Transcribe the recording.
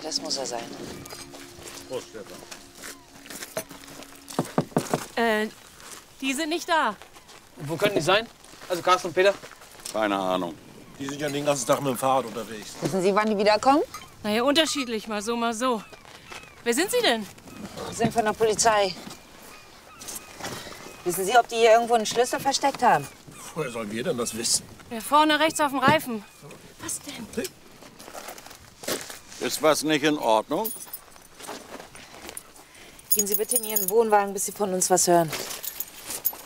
Das muss er sein. Prost, Stefan. Die sind nicht da. Wo können die sein? Also Carsten und Peter? Keine Ahnung. Die sind ja den ganzen Tag mit dem Fahrrad unterwegs. Wissen Sie, wann die wiederkommen? Naja, unterschiedlich, mal so, mal so. Wer sind Sie denn? Wir sind von der Polizei. Wissen Sie, ob die hier irgendwo einen Schlüssel versteckt haben? Woher sollen wir denn das wissen? Ja, vorne rechts auf dem Reifen. Was denn? Ist was nicht in Ordnung? Gehen Sie bitte in Ihren Wohnwagen, bis Sie von uns was hören.